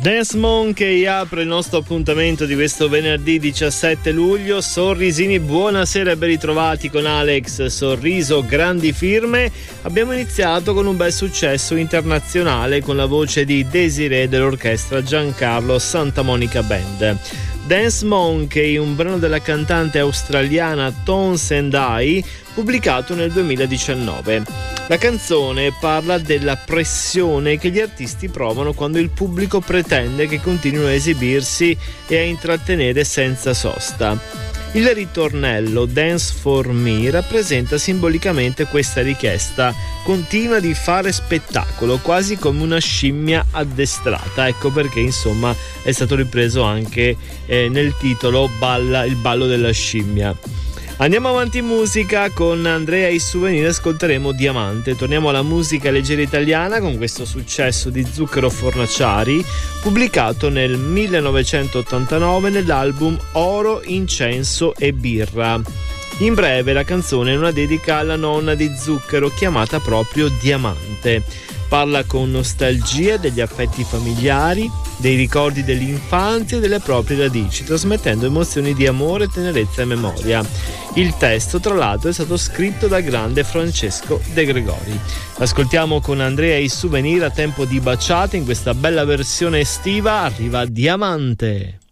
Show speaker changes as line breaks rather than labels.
Dance Monkey apre il nostro appuntamento di questo venerdì 17 luglio. Sorrisini, buonasera e ben ritrovati con Alex Sorriso, grandi firme. Abbiamo iniziato con un bel successo internazionale con la voce di Desiree dell'orchestra Giancarlo Santa Monica Band. Dance Monkey, un brano della cantante australiana Tones and I, pubblicato nel 2019. La canzone parla della pressione che gli artisti provano quando il pubblico pretende che continuino a esibirsi e a intrattenere senza sosta. Il ritornello Dance for Me rappresenta simbolicamente questa richiesta continua di fare spettacolo, quasi come una scimmia addestrata. Ecco perché insomma è stato ripreso anche nel titolo il ballo della scimmia. Andiamo avanti in musica con Andrea e i Souvenir, ascolteremo Diamante. Torniamo alla musica leggera italiana con questo successo di Zucchero Fornaciari, pubblicato nel 1989 nell'album Oro, Incenso e Birra. In breve, la canzone è una dedica alla nonna di Zucchero, chiamata proprio Diamante. Parla con nostalgia degli affetti familiari, dei ricordi dell'infanzia e delle proprie radici, trasmettendo emozioni di amore, tenerezza e memoria. Il testo, tra l'altro, è stato scritto dal grande Francesco De Gregori. Ascoltiamo con Andrea i Souvenir a tempo di baciate. In questa bella versione estiva arriva Diamante.